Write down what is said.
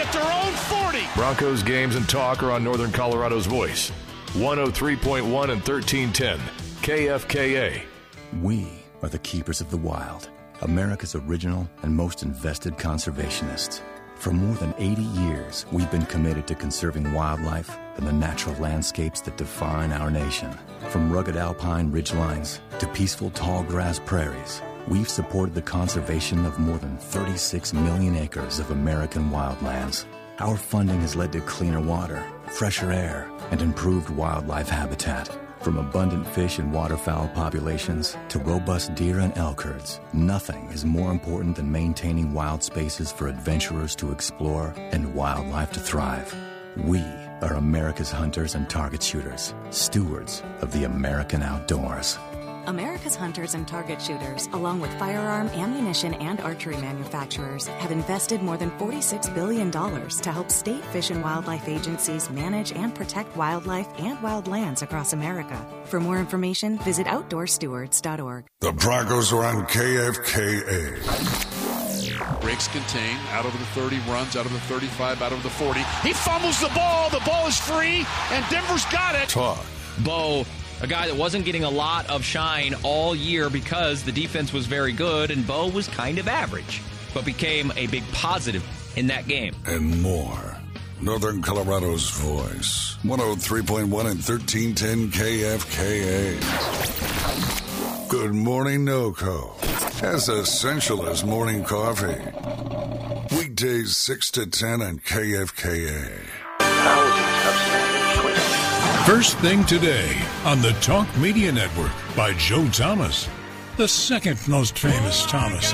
at their own 40. Broncos games and talk are on Northern Colorado's voice. 103.1 and 1310. KFKA. We are the keepers of the wild, America's original and most invested conservationists. For more than 80 years, we've been committed to conserving wildlife and the natural landscapes that define our nation. From rugged alpine ridgelines to peaceful tall grass prairies, we've supported the conservation of more than 36 million acres of American wildlands. Our funding has led to cleaner water, fresher air, and improved wildlife habitat. From abundant fish and waterfowl populations to robust deer and elk herds, nothing is more important than maintaining wild spaces for adventurers to explore and wildlife to thrive. We are America's hunters and target shooters, stewards of the American outdoors. America's hunters and target shooters, along with firearm, ammunition, and archery manufacturers, have invested more than $46 billion to help state fish and wildlife agencies manage and protect wildlife and wildlands across America. For more information, visit OutdoorStewards.org. The Broncos are on KFKA. Breaks contain, out of the 30, runs out of the 35, out of the 40. He fumbles the ball is free, and Denver's got it. Talk. Bo, a guy that wasn't getting a lot of shine all year because the defense was very good and Bo was kind of average, but became a big positive in that game. And more. Northern Colorado's voice. 103.1 and 1310 KFKA. Good morning, NoCo. As essential as morning coffee. Weekdays 6 to 10 on KFKA. First thing today on the Talk Media Network by Joe Thomas, the second most famous Thomas.